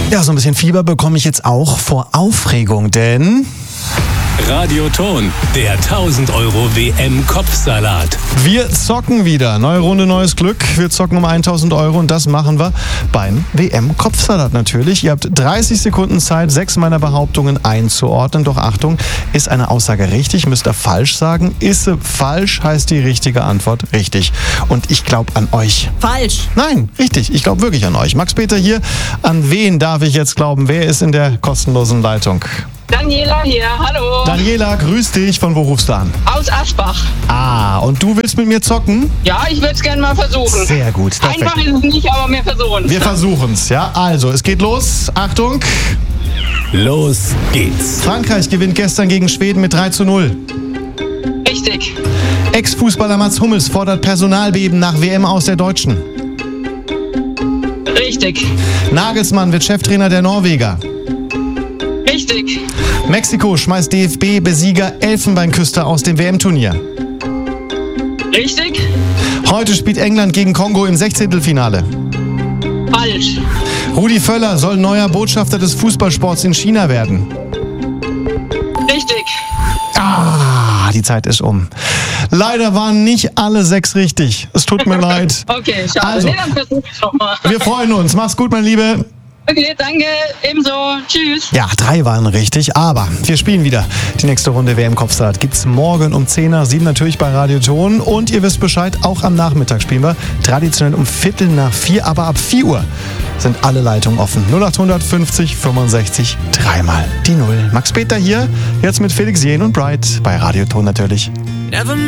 Ja, so ein bisschen Fieber bekomme ich jetzt auch vor Aufregung, denn... Radioton, der 1000 € WM-Kopfsalat. Wir zocken wieder. Neue Runde, neues Glück. Wir zocken um 1000 € und das machen wir beim WM-Kopfsalat natürlich. Ihr habt 30 Sekunden Zeit, 6 meiner Behauptungen einzuordnen. Doch Achtung, ist eine Aussage richtig, müsst ihr falsch sagen. Ist sie falsch, heißt die richtige Antwort richtig. Und ich glaube an euch. Falsch. Nein, richtig. Ich glaube wirklich an euch. Max-Peter hier. An wen darf ich jetzt glauben? Wer ist in der kostenlosen Leitung? Daniela hier, hallo. Daniela, grüß dich. Von wo rufst du an? Aus Aschbach. Ah, und du willst mit mir zocken? Ja, ich würde es gerne mal versuchen. Sehr gut. Einfach ist es nicht, aber wir versuchen es. Wir versuchen es, ja. Also, es geht los. Achtung. Los geht's. Frankreich gewinnt gestern gegen Schweden mit 3:0. Richtig. Ex-Fußballer Mats Hummels fordert Personalbeben nach WM aus der Deutschen. Richtig. Nagelsmann wird Cheftrainer der Norweger. Richtig. Mexiko schmeißt DFB-Besieger Elfenbeinküste aus dem WM-Turnier. Richtig. Heute spielt England gegen Kongo im 16. Falsch. Rudi Völler soll neuer Botschafter des Fußballsports in China werden. Richtig. Ah, die Zeit ist um. Leider waren nicht alle 6 richtig. Es tut mir leid. Okay, schade. Also, Nee, dann versuch ich nochmal. wir freuen uns. Mach's gut, mein Liebe. Okay, danke. Ebenso. Tschüss. Ja, 3 waren richtig, aber wir spielen wieder. Die nächste Runde WM-Kopfsalat gibt's morgen um 10 nach 7 natürlich bei Radioton. Und ihr wisst Bescheid, auch am Nachmittag spielen wir. Traditionell um 3:45, aber ab 4 Uhr sind alle Leitungen offen. 0800 50 65 3 mal die 0. Max-Peter hier, jetzt mit Felix Jähn und Bright bei Radioton natürlich. Never